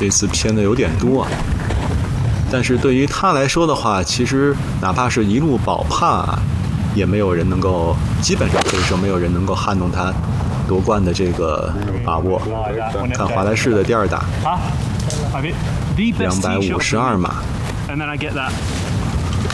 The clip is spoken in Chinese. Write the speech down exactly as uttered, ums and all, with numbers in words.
这次偏的有点多啊。但是对于他来说的话，其实哪怕是一路保帕，也没有人能够，基本上可以说没有人能够撼动他夺冠的这个把握。看华莱士的第二打，两百五十二码。